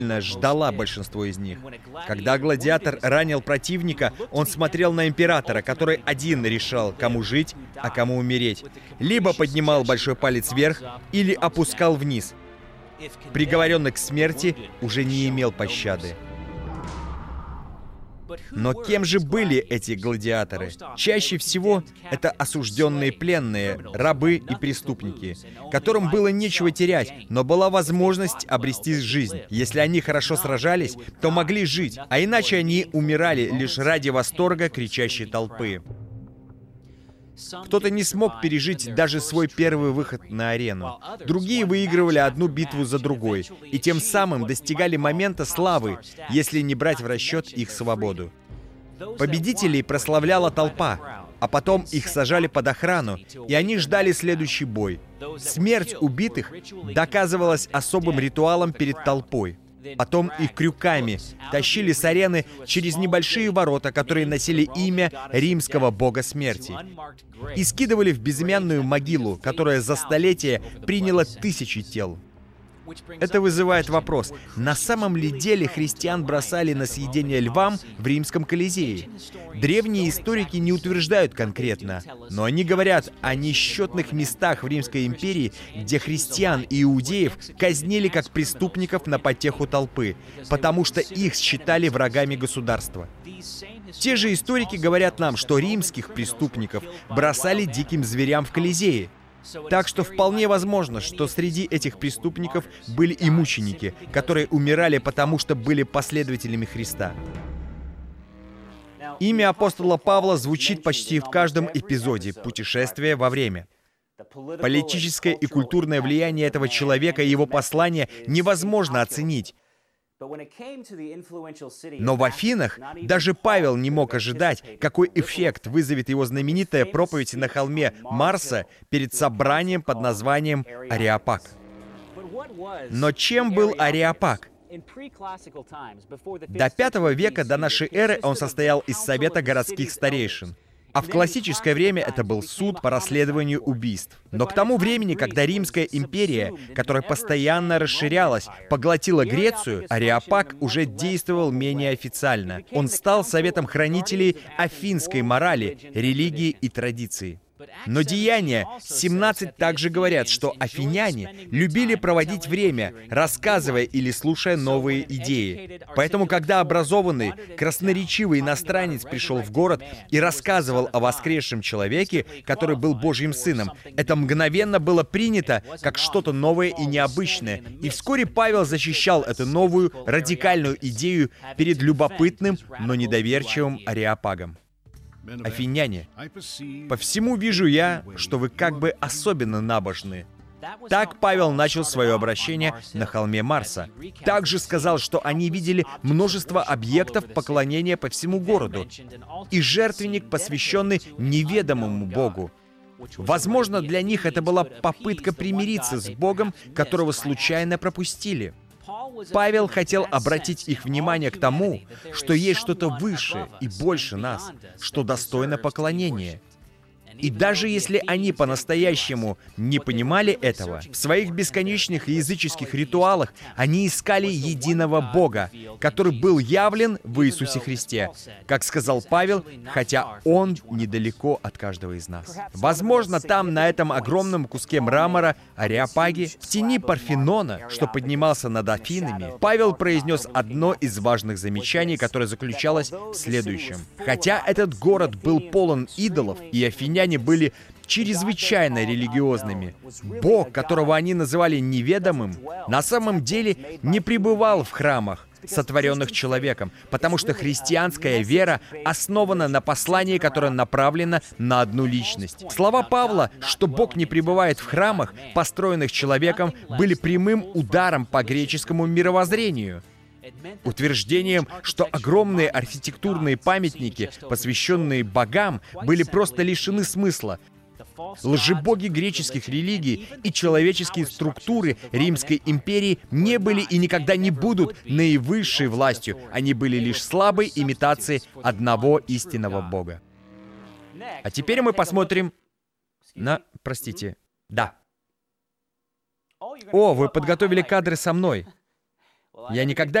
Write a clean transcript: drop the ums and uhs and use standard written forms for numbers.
ждала большинство из них. Когда гладиатор ранил противника, он смотрел на императора, который один решал, кому жить, а кому умереть. Либо поднимал большой палец вверх, или опускал вниз. Приговоренный к смерти уже не имел пощады. Но кем же были эти гладиаторы? Чаще всего это осужденные пленные, рабы и преступники, которым было нечего терять, но была возможность обрести жизнь. Если они хорошо сражались, то могли жить, а иначе они умирали лишь ради восторга кричащей толпы. Кто-то не смог пережить даже свой первый выход на арену. Другие выигрывали одну битву за другой, и тем самым достигали момента славы, если не брать в расчет их свободу. Победителей прославляла толпа, а потом их сажали под охрану, и они ждали следующий бой. Смерть убитых доказывалась особым ритуалом перед толпой. Потом их крюками тащили с арены через небольшие ворота, которые носили имя римского бога смерти, и скидывали в безымянную могилу, которая за столетия приняла тысячи тел. Это вызывает вопрос, на самом ли деле христиан бросали на съедение львам в римском Колизее? Древние историки не утверждают конкретно, но они говорят о несчетных местах в Римской империи, где христиан и иудеев казнили как преступников на потеху толпы, потому что их считали врагами государства. Те же историки говорят нам, что римских преступников бросали диким зверям в Колизее. Так что вполне возможно, что среди этих преступников были и мученики, которые умирали потому, что были последователями Христа. Имя апостола Павла звучит почти в каждом эпизоде «Путешествие во время». Политическое и культурное влияние этого человека и его послания невозможно оценить. Но в Афинах даже Павел не мог ожидать, какой эффект вызовет его знаменитая проповедь на холме Марса перед собранием под названием Ареопаг. Но чем был Ареопаг? До V века до нашей эры он состоял из совета городских старейшин. А в классическое время это был суд по расследованию убийств. Но к тому времени, когда Римская империя, которая постоянно расширялась, поглотила Грецию, Ареопаг уже действовал менее официально. Он стал советом хранителей афинской морали, религии и традиции. Но Деяния 17 также говорят, что афиняне любили проводить время, рассказывая или слушая новые идеи. Поэтому, когда образованный, красноречивый иностранец пришел в город и рассказывал о воскресшем человеке, который был Божьим Сыном, это мгновенно было принято как что-то новое и необычное. И вскоре Павел защищал эту новую, радикальную идею перед любопытным, но недоверчивым Ареопагом. Афиняне, по всему вижу я, что вы как бы особенно набожны. Так Павел начал свое обращение на холме Марса. Также сказал, что они видели множество объектов поклонения по всему городу и жертвенник, посвященный неведомому Богу. Возможно, для них это была попытка примириться с Богом, которого случайно пропустили. Павел хотел обратить их внимание к тому, что есть что-то выше и больше нас, что достойно поклонения. И даже если они по-настоящему не понимали этого, в своих бесконечных языческих ритуалах они искали единого Бога, который был явлен в Иисусе Христе, как сказал Павел, хотя Он недалеко от каждого из нас. Возможно, там, на этом огромном куске мрамора Ареопаги, в тени Парфенона, что поднимался над Афинами, Павел произнес одно из важных замечаний, которое заключалось в следующем. Хотя этот город был полон идолов, и афиняне были чрезвычайно религиозными, Бог, которого они называли неведомым, на самом деле не пребывал в храмах, сотворенных человеком, потому что христианская вера основана на послании, которое направлено на одну личность. Слова Павла, что Бог не пребывает в храмах, построенных человеком, были прямым ударом по греческому мировоззрению. Утверждением, что огромные архитектурные памятники, посвященные богам, были просто лишены смысла. Лжебоги греческих религий и человеческие структуры Римской империи не были и никогда не будут наивысшей властью. Они были лишь слабой имитацией одного истинного Бога. А теперь мы посмотрим на... Простите. Да. О, вы подготовили кадры со мной. Я никогда